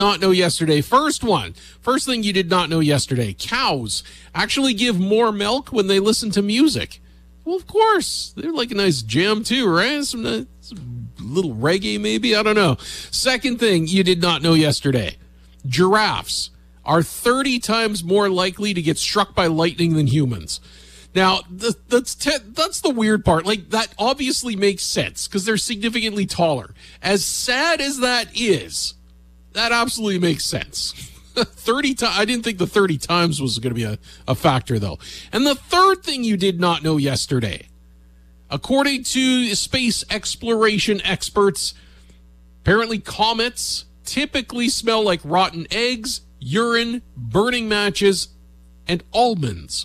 not know yesterday. First thing you did not know yesterday. Cows actually give more milk when they listen to music. Well, of course. They're like a nice jam too, right? Some little reggae maybe? I don't know. Second thing you did not know yesterday. Giraffes are 30 times more likely to get struck by lightning than humans. Now, that's the weird part. Like, that obviously makes sense because they're significantly taller. As sad as that is, that absolutely makes sense. 30 times. I didn't think the 30 times was going to be a factor, though. And the third thing you did not know yesterday, according to space exploration experts, apparently comets typically smell like rotten eggs, urine, burning matches, and almonds.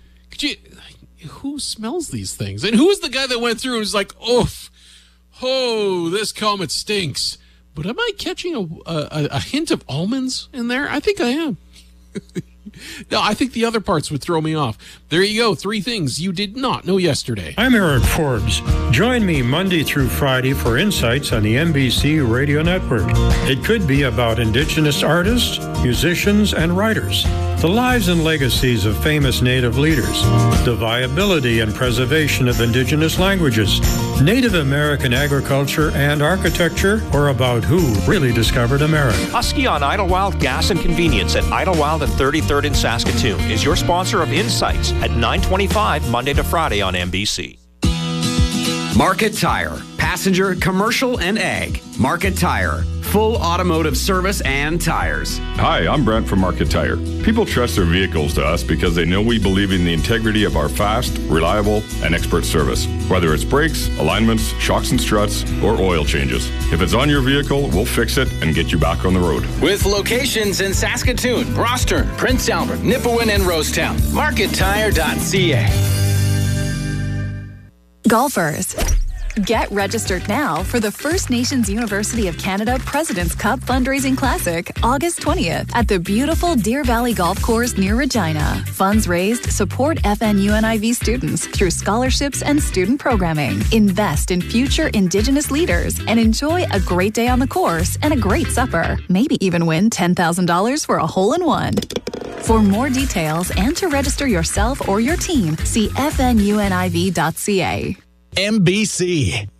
Who smells these things? And who was the guy that went through and was like, oof, oh, this comet stinks. But am I catching a hint of almonds in there? I think I am. No, I think the other parts would throw me off. There you go. 3 things you did not know yesterday. I'm Eric Forbes. Join me Monday through Friday for insights on the NBC Radio Network. It could be about Indigenous artists, musicians, and writers, the lives and legacies of famous Native leaders, the viability and preservation of Indigenous languages, Native American agriculture and architecture, or about who really discovered America. Husky on Idlewild Gas and Convenience at Idlewild and 33rd in Saskatoon is your sponsor of Insights at 9:25 Monday to Friday on NBC. Market Tire, passenger, commercial, and ag. Market Tire, full automotive service and tires. Hi, I'm Brent from Market Tire. People trust their vehicles to us because they know we believe in the integrity of our fast, reliable, and expert service. Whether it's brakes, alignments, shocks and struts, or oil changes. If it's on your vehicle, we'll fix it and get you back on the road. With locations in Saskatoon, Broston, Prince Albert, Nipawin, and Rosetown. MarketTire.ca. Golfers, get registered now for the First Nations University of Canada President's Cup Fundraising Classic, August 20th at the beautiful Deer Valley Golf Course near Regina. Funds raised support FNUNIV students through scholarships and student programming. Invest in future Indigenous leaders and enjoy a great day on the course and a great supper. Maybe even win $10,000 for a hole-in-one. For more details and to register yourself or your team, see fnuniv.ca. NBC.